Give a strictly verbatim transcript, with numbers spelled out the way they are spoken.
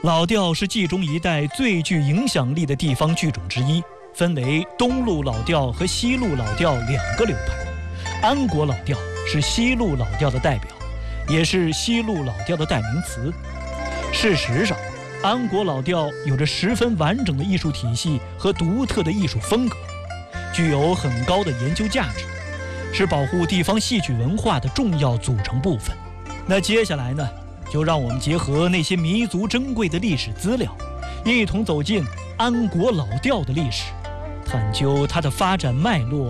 老调是冀中一带最具影响力的地方剧种之一，分为东路老调和西路老调两个流派。安国老调是西路老调的代表，也是西路老调的代名词。事实上，安国老调有着十分完整的艺术体系和独特的艺术风格，具有很高的研究价值，是保护地方戏曲文化的重要组成部分。那接下来呢，就让我们结合那些弥足珍贵的历史资料，一同走进安国老调的历史，探究它的发展脉络